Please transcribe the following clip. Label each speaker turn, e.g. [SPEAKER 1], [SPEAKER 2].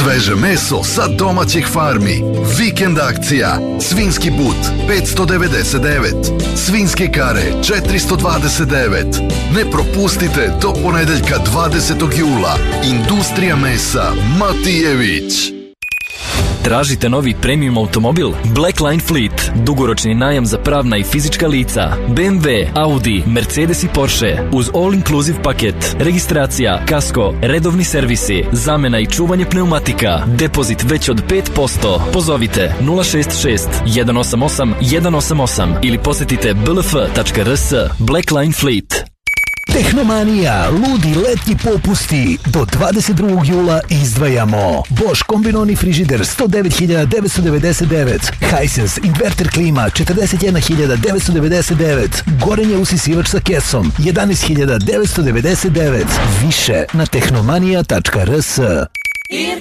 [SPEAKER 1] Sveže meso sa domaćih farmi. Vikend akcija. Svinski but 599. Svinske kare 429. Ne propustite do ponedeljka 20. jula. Industrija mesa Matijević.
[SPEAKER 2] Tražite novi premium automobil? Blackline Fleet. Dugoročni najam za pravna i fizička lica. BMW, Audi, Mercedes i Porsche. Uz all-inclusive paket. Registracija, kasko, redovni servisi, zamena i čuvanje pneumatika. Depozit već od 5%. Pozovite 066 188 188 ili posjetite blf.rs. Blackline Fleet.
[SPEAKER 3] Tehnomanija, ludi letnji popusti. Do 22. jula izdvajamo Bosch kombinoni frižider 109.999, Hisense inverter klima 41.999, gorenje usisivač sa kesom 11.999. Više na tehnomanija.rs.